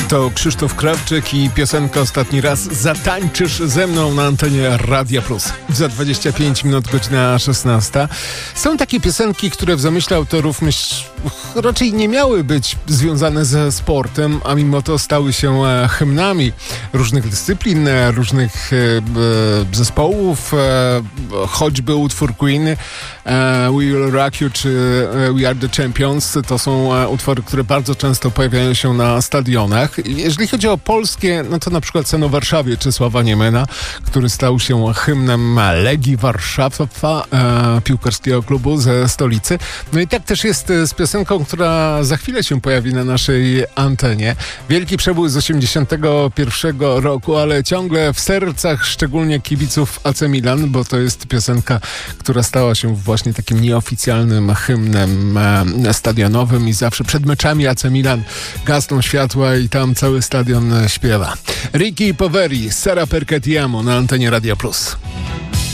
To Krzysztof Krawczyk i piosenka Ostatni raz zatańczysz ze mną na antenie Radia Plus. Za 25 minut, godzina 16. Są takie piosenki, które w zamyśle autorów raczej nie miały być związane ze sportem, a mimo to stały się hymnami różnych dyscyplin, różnych zespołów, choćby utwór Queen We Will Rock You czy We Are The Champions. To są utwory, które bardzo często pojawiają się na stadionach. Jeżeli chodzi o polskie, no to na przykład Sen o Warszawie Czesława Niemena, który stał się hymnem Legii Warszawa, piłkarskiego klubu ze stolicy. No i tak też jest z piosenką, która za chwilę się pojawi na naszej antenie. Wielki przebój z 81 roku, ale ciągle w sercach szczególnie kibiców AC Milan, bo to jest piosenka, która stała się właśnie takim nieoficjalnym hymnem stadionowym i zawsze przed meczami AC Milan gasną światła i tam cały stadion śpiewa. Ricky Poveri, Sara Perché ti amo na antenie Radia Plus.